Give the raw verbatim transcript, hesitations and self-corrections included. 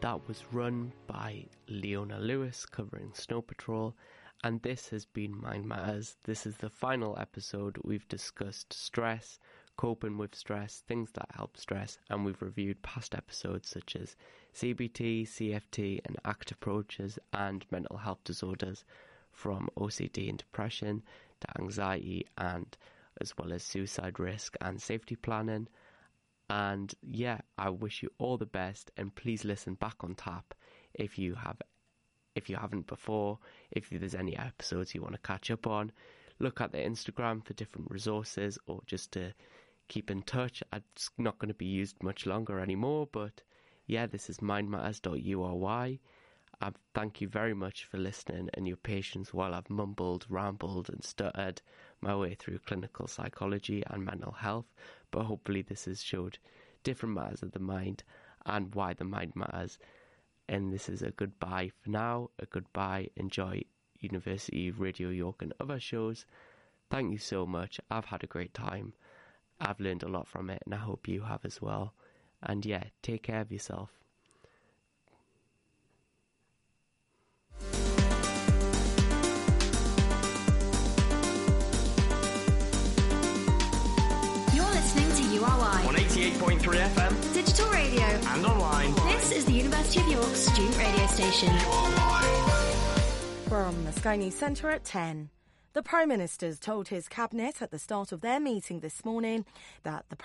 That was Run by Leona Lewis, covering Snow Patrol. And this has been Mind Matters. This is the final episode. We've discussed stress, coping with stress, things that help stress, and we've reviewed past episodes such as C B T, C F T, and ACT approaches, and mental health disorders from O C D and depression to anxiety, and as well as suicide risk and safety planning. And yeah, I wish you all the best, and please listen back on tap if you have If you haven't before. If there's any episodes you want to catch up on, look at the Instagram for different resources, or just to keep in touch. It's not going to be used much longer anymore, but yeah, this is mind matters dot U R Y. I thank you very much for listening and your patience while I've mumbled, rambled and stuttered my way through clinical psychology and mental health, but hopefully this has showed different matters of the mind and why the mind matters. And this is a goodbye for now, a goodbye. Enjoy University Radio York and other shows. Thank you so much. I've had a great time. I've learned a lot from it, and I hope you have as well. And yeah, take care of yourself. You're listening to U R Y on eighty-eight point three F M, digital radio, and online. This is the University of York student radio station. From the Sky News Centre at ten. The Prime Minister's told his Cabinet at the start of their meeting this morning that the